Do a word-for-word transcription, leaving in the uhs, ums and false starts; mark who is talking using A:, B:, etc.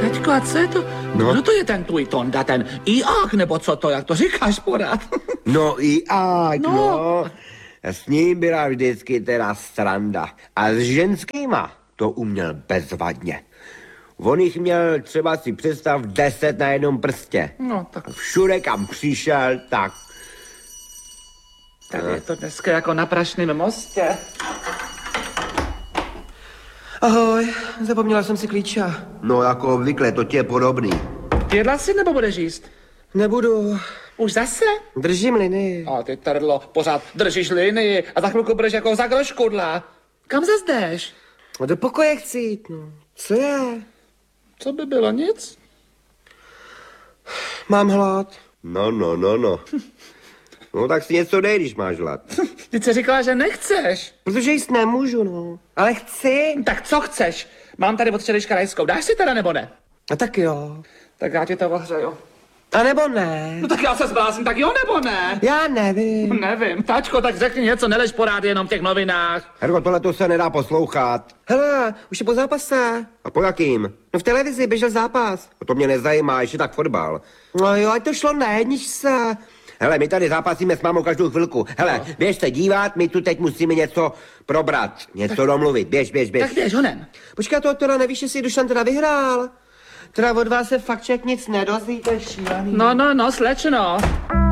A: Taťko, a co je to?
B: No.
A: Kdo to je ten tvůj Tonda, ten Iák, nebo co to, jak to říkáš pořád?
B: No i ať,
A: No.
B: no. S ním byla vždycky teda sranda. A s ženskýma to uměl bezvadně. On jich měl třeba si představ deset na jednom prstě.
A: No, tak,
B: Všude, kam přišel, tak...
A: tak je to dneska jako na Prašném mostě.
C: Ahoj, zapomněla jsem si klíče.
B: No jako obvykle, to ti je podobný.
A: Jedla si nebo budeš jíst?
C: Nebudu,
A: Už zase?
C: držím linii.
A: A ty trdlo, pořád držíš linii a za chvilku budeš jako za groškudla. Kam zas jdeš?
C: A do pokoje chci jít, no. Co je?
A: Co by bylo, nic?
C: Mám hlad.
B: No, no, no, no. No tak si něco dej, když máš hlad.
A: Ty jsi říkala, že nechceš.
C: Protože jíst nemůžu, no. Ale chci.
A: Tak co chceš? Mám tady od včerejška rajskou. Dáš si teda nebo ne?
C: A tak jo.
A: Tak já ti to ohřeju.
C: A nebo ne.
A: No tak já se zblázním, tak jo nebo ne?
C: Já nevím.
A: Nevím. Tačko, tak řekni něco, nelež porád jenom v těch novinách.
B: Herko, tohle to se nedá poslouchat.
C: Hele, už je po zápase.
B: A po jakým?
C: No v televizi běžel zápas.
B: A to mě nezajímá, ještě tak fotbal.
C: No jo, ať to šlo na jedničce.
B: Hele, my tady zápasíme s mámou každou chvilku. Hele, no. Běž se dívat, my tu teď musíme něco probrat, něco tak, domluvit. Běž, běž, běž.
A: Tak běž, honem.
C: Počkej, to teda nevíš, jestli Dušan teda vyhrál. Teda od vás se fakt člověk nic nedozví, to je šílený.
A: No, no, no, slečno.